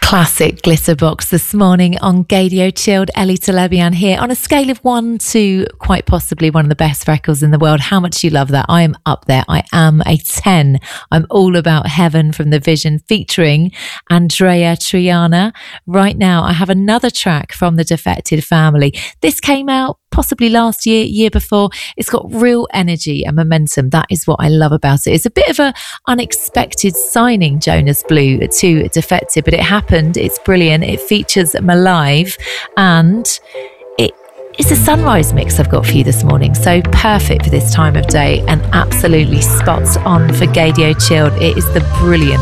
Classic Glitterbox this morning on Gaydio Chilled. Ellie Talebian here. On a scale of 1 to quite possibly one of the best records in the world, how much do you love that? I am up there. I am a 10. I'm all about Heaven from The Vision featuring Andrea Triana. Right now, I have another track from the Defected family. This came out possibly last year before. It's got real energy and momentum. That is what I love about it. It's a bit of an unexpected signing, Jonas Blue, to Defected, but it happened. It's brilliant. It features Malive, and it's a sunrise mix I've got for you this morning. So perfect for this time of day and absolutely spot on for Gaydio Chilled. It is the brilliant